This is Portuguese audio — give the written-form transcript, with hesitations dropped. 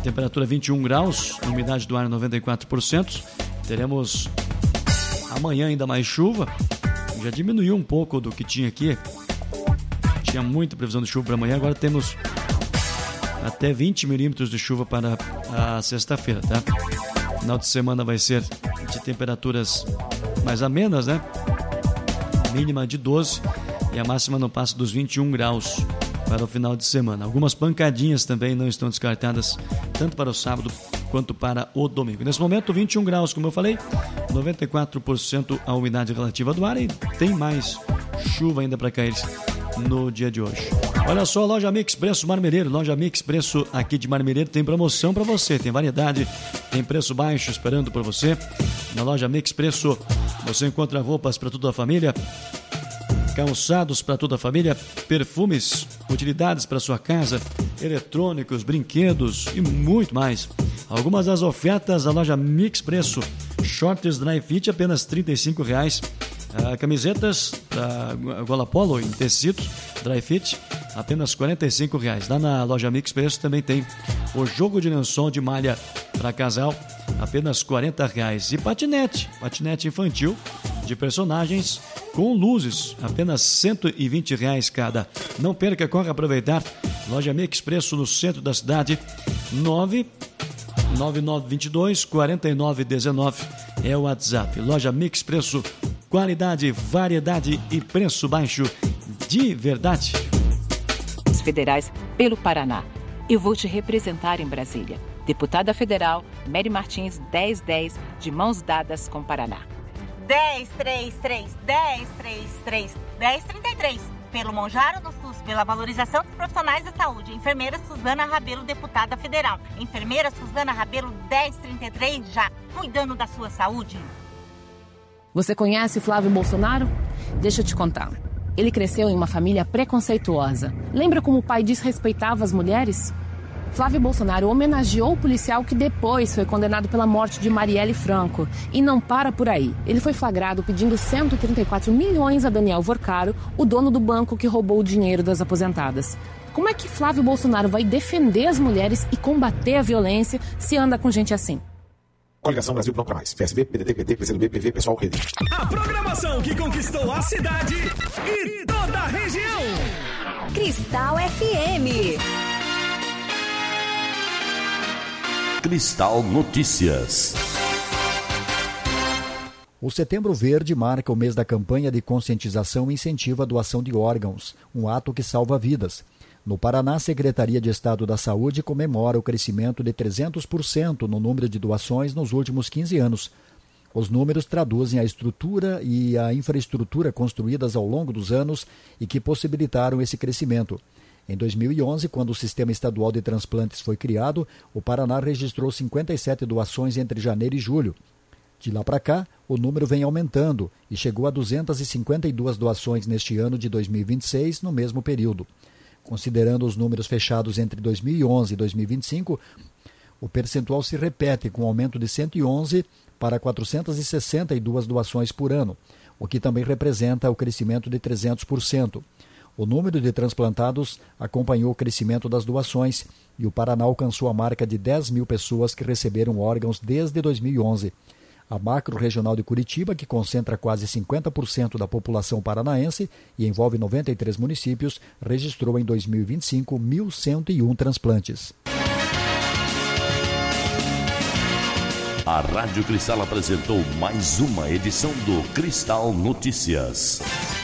temperatura 21 graus, umidade do ar 94%. Teremos amanhã ainda mais chuva. Já diminuiu um pouco do que tinha aqui. Tinha muita previsão de chuva para amanhã, agora temos até 20 milímetros de chuva para a sexta-feira, tá? Final de semana vai ser de temperaturas mais amenas, né? Mínima de 12 e a máxima não passa dos 21 graus para o final de semana. Algumas pancadinhas também não estão descartadas, tanto para o sábado quanto para o domingo. Nesse momento, 21 graus, como eu falei, 94% a umidade relativa do ar e tem mais chuva ainda para cair no dia de hoje. Olha só, Loja Mix Preço Marmereiro. Loja Mix Preço aqui de Marmereiro tem promoção para você, tem variedade, tem preço baixo esperando por você. Na Loja Mix Preço você encontra roupas para toda a família, calçados para toda a família, perfumes, utilidades para sua casa, eletrônicos, brinquedos e muito mais. Algumas das ofertas da Loja Mix Preço: shorts dry fit apenas R$ 35,00. Camisetas da Gola Polo em tecido dry fit apenas R$ 45,00. Lá na Loja Mix Preço também tem o jogo de lençol de malha para casal, apenas R$ 40,00. E patinete infantil de personagens com luzes, apenas R$ 120,00 cada. Não perca, corre aproveitar. Loja Mix Preço no centro da cidade. 99922-4919 é o WhatsApp. Loja Mix Preço, qualidade, variedade e preço baixo de verdade. Federais pelo Paraná. Eu vou te representar em Brasília. Deputada Federal Mary Martins 1010, de mãos dadas com Paraná. 1033, 1033, 1033. Pelo Monjaro no SUS, pela valorização dos profissionais da saúde. Enfermeira Suzana Rabelo, deputada federal. Enfermeira Suzana Rabelo 1033, já cuidando da sua saúde. Você conhece Flávio Bolsonaro? Deixa eu te contar. Ele cresceu em uma família preconceituosa. Lembra como o pai desrespeitava as mulheres? Flávio Bolsonaro homenageou o policial que depois foi condenado pela morte de Marielle Franco. E não para por aí. Ele foi flagrado pedindo 134 milhões a Daniel Vorcaro, o dono do banco que roubou o dinheiro das aposentadas. Como é que Flávio Bolsonaro vai defender as mulheres e combater a violência se anda com gente assim? Coligação Brasil Não Pra Mais. PSB, PDT, PT, PCdoB, PV, Pessoal, Rede. A programação que conquistou a cidade e toda a região. Cristal FM. Cristal Notícias. O Setembro Verde marca o mês da campanha de conscientização e incentiva a doação de órgãos, um ato que salva vidas. No Paraná, a Secretaria de Estado da Saúde comemora o crescimento de 300% no número de doações nos últimos 15 anos. Os números traduzem a estrutura e a infraestrutura construídas ao longo dos anos e que possibilitaram esse crescimento. Em 2011, quando o Sistema Estadual de Transplantes foi criado, o Paraná registrou 57 doações entre janeiro e julho. De lá para cá, o número vem aumentando e chegou a 252 doações neste ano de 2026, no mesmo período. Considerando os números fechados entre 2011 e 2025, o percentual se repete com um aumento de 111 para 462 doações por ano, o que também representa o crescimento de 300%. O número de transplantados acompanhou o crescimento das doações e o Paraná alcançou a marca de 10 mil pessoas que receberam órgãos desde 2011. A Macro-Regional de Curitiba, que concentra quase 50% da população paranaense e envolve 93 municípios, registrou em 2025 1.101 transplantes. A Rádio Cristal apresentou mais uma edição do Cristal Notícias.